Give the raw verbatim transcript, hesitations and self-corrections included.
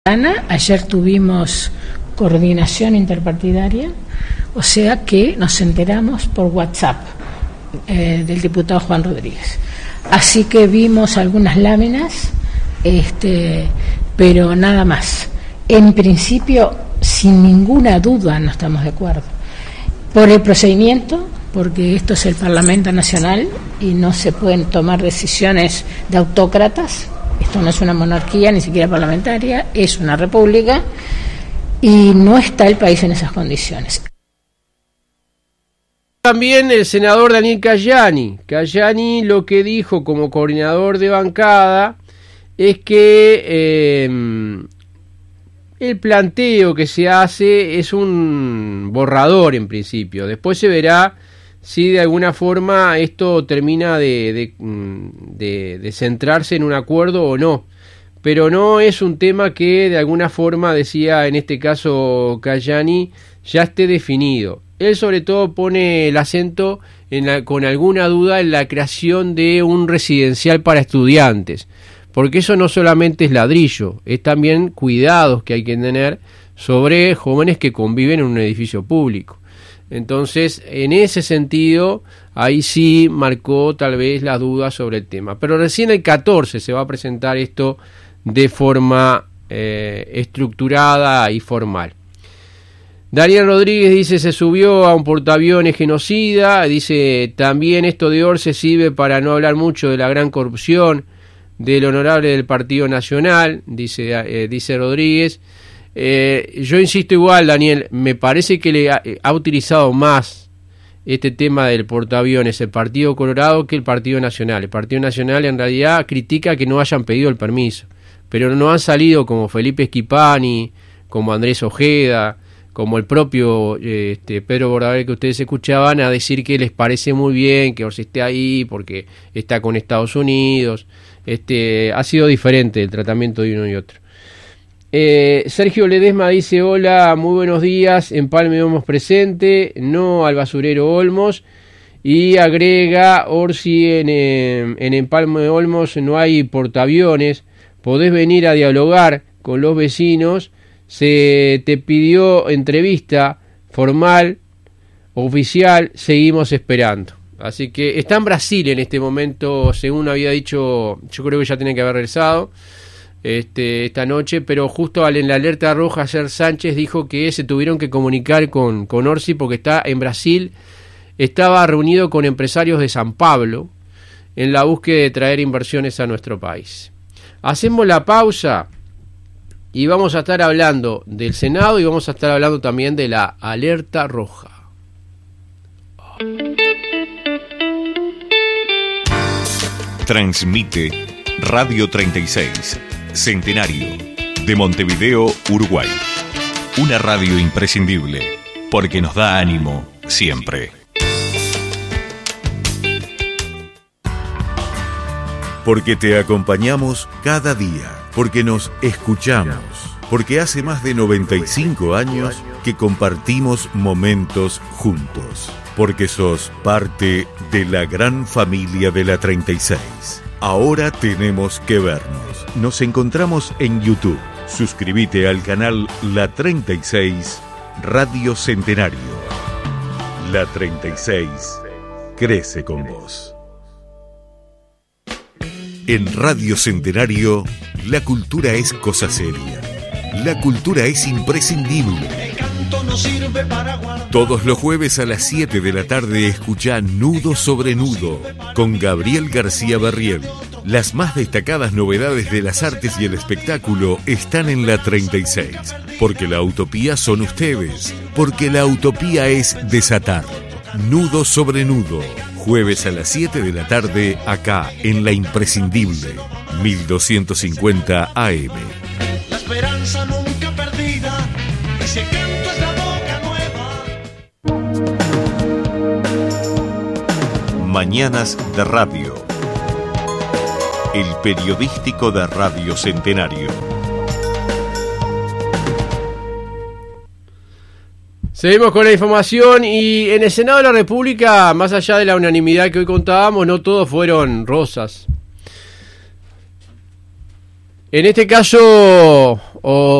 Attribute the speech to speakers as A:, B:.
A: Ayer tuvimos coordinación interpartidaria, o sea que nos enteramos por WhatsApp eh, del diputado Juan Rodríguez. Así que vimos algunas láminas, este, pero nada más. En principio, sin ninguna duda, no estamos de acuerdo. Por el procedimiento, porque esto es el Parlamento Nacional y no se pueden tomar decisiones de autócratas. Esto no es una monarquía, ni siquiera parlamentaria, es una república y no está el país en esas condiciones.
B: También el senador Daniel Cayani. Cayani lo que dijo como coordinador de bancada es que eh, el planteo que se hace es un borrador en principio. Después se verá si de alguna forma esto termina de, de, de, de centrarse en un acuerdo o no. Pero no es un tema que de alguna forma, decía en este caso Cayani, ya esté definido. Él sobre todo pone el acento en la, con alguna duda en la creación de un residencial para estudiantes. Porque eso no solamente es ladrillo, es también cuidados que hay que tener sobre jóvenes que conviven en un edificio público. Entonces, en ese sentido, ahí sí marcó tal vez la duda sobre el tema. Pero recién el catorce se va a presentar esto de forma eh, estructurada y formal. Daniel Rodríguez dice, se subió a un portaaviones genocida. Dice, también esto de Orce sirve para no hablar mucho de la gran corrupción del honorable del Partido Nacional, dice, eh, dice Rodríguez. Eh, yo insisto igual, Daniel, me parece que le ha, ha utilizado más este tema del portaaviones el Partido Colorado que el Partido Nacional. El Partido Nacional en realidad critica que no hayan pedido el permiso, pero no han salido como Felipe Schipani, como Andrés Ojeda, como el propio eh, este, Pedro Bordaberry que ustedes escuchaban, a decir que les parece muy bien que Orsi esté ahí porque está con Estados Unidos. Este, ha sido diferente el tratamiento de uno y otro. Eh, Sergio Ledesma dice, hola, muy buenos días, Empalme Olmos presente, no al basurero Olmos, y agrega, Orsi, en, eh, en Empalme Olmos no hay portaaviones, podés venir a dialogar con los vecinos, se te pidió entrevista formal, oficial, seguimos esperando. Así que está en Brasil en este momento, según había dicho, yo creo que ya tiene que haber regresado Este, esta noche, pero justo en la alerta roja ayer Sánchez dijo que se tuvieron que comunicar con, con Orsi porque está en Brasil, estaba reunido con empresarios de San Pablo en la búsqueda de traer inversiones a nuestro país. Hacemos la pausa y vamos a estar hablando del Senado y vamos a estar hablando también de la alerta roja.
C: Transmite Radio treinta y seis Centenario, de Montevideo, Uruguay. Una radio imprescindible, porque nos da ánimo siempre. Porque te acompañamos cada día, porque nos escuchamos, porque hace más de noventa y cinco años que compartimos momentos juntos, porque sos parte de la gran familia de la treinta y seis. Ahora tenemos que vernos. Nos encontramos en YouTube. Suscríbete al canal La treinta y seis Radio Centenario. La treinta y seis crece con vos. En Radio Centenario, la cultura es cosa seria. La cultura es imprescindible. Todos los jueves a las siete de la tarde escuchá Nudo sobre Nudo con Gabriel García Barriel. Las más destacadas novedades de las artes y el espectáculo están en la treinta y seis. Porque la utopía son ustedes. Porque la utopía es desatar. Nudo sobre Nudo. Jueves a las siete de la tarde acá en La Imprescindible. mil doscientos cincuenta A M.
D: La esperanza nunca perdida. Y si el canto es la boca nueva.
C: Mañanas de Radio. El periodístico de Radio Centenario.
B: Seguimos con la información y en el Senado de la República, más allá de la unanimidad que hoy contábamos, no todos fueron rosas. En este caso, o